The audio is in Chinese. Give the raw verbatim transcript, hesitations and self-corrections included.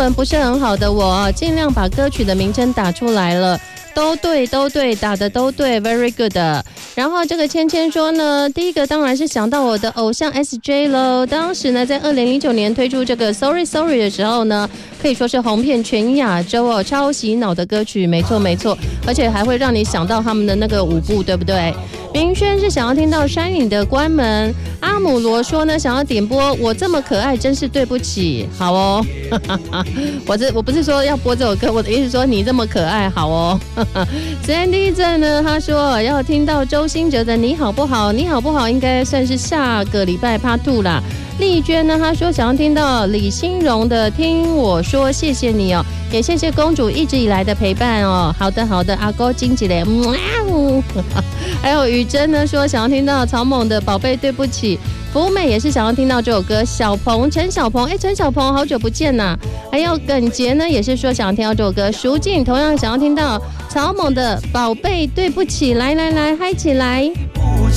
文不是很好的我，尽量把歌曲的名称打出来了。都对，都对，打的都对 ，very good。然后这个芊芊说呢，第一个当然是想到我的偶像 S J 喽。当时呢，在二零零九年推出这个 Sorry Sorry 的时候呢，可以说是红遍全亚洲哦，超洗脑的歌曲，没错没错，而且还会让你想到他们的那个舞步，对不对？明轩是想要听到山影的关门。阿姆罗说呢，想要点播我这么可爱，真是对不起。好哦，我这我不是说要播这首歌，我的意思是说你这么可爱，好哦。Sandy 镇呢，他说要听到周兴哲的你好不好？你好不好？应该算是下个礼拜 Part Two 啦。丽娟呢，她说想要听到李欣荣的听我说谢谢你哦，也谢谢公主一直以来的陪伴哦。好的好的，阿哥经济嘞，还有雨珍呢说想要听到曹猛的宝贝对不起。福美也是想要听到这首歌，小鹏陈小鹏，哎，陈小鹏好久不见呐。还有耿杰呢，也是说想要听到这首歌，淑静同样想要听到曹猛的宝贝对不起，来来来，嗨起来。